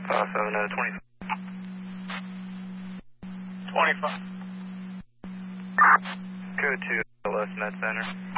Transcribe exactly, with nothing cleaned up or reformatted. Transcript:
five seven uh, twenty. twenty-five. Code two, L S Med Center.